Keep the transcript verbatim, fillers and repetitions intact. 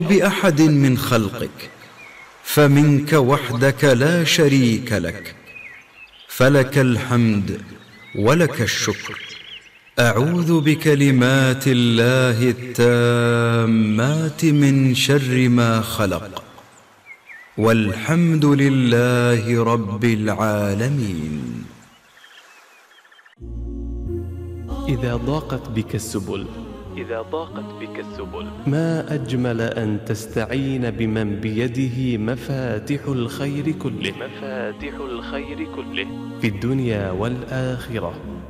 بأحد من خلقك، فمنك وحدك لا شريك لك، فلك الحمد ولك الشكر. أعوذ بكلمات الله التامات من شر ما خلق، والحمد لله رب العالمين. إذا ضاقت بك السبل إذا ضاقت بك السبل ما أجمل أن تستعين بمن بيده مفاتح الخير كله مفاتح الخير كله في الدنيا والآخرة.